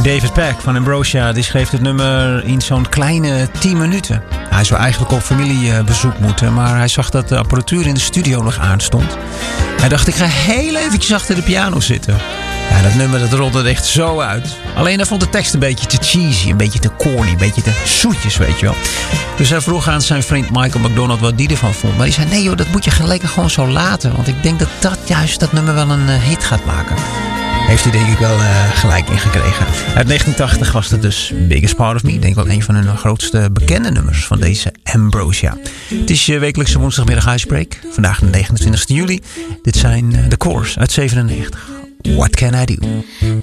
David Peck van Ambrosia die schreef het nummer in zo'n kleine 10 minuten. Hij zou eigenlijk op familiebezoek moeten, maar hij zag dat de apparatuur in de studio nog aanstond. Hij dacht, ik ga heel eventjes achter de piano zitten. Ja, dat nummer dat rolde er echt zo uit. Alleen hij vond de tekst een beetje te cheesy, een beetje te corny, een beetje te zoetjes, weet je wel. Dus hij vroeg aan zijn vriend Michael McDonald wat die ervan vond. Maar die zei, nee joh, dat moet je gelijk gewoon zo laten. Want ik denk dat dat nummer wel een hit gaat maken. Heeft hij denk ik wel gelijk in gekregen. Uit 1980 was het dus Biggest Part of Me. Ik denk wel een van hun grootste bekende nummers van deze Ambrosia. Het is je wekelijkse woensdagmiddag Icebreak. Vandaag de 29 juli. Dit zijn The Course uit 97. What Can I Do?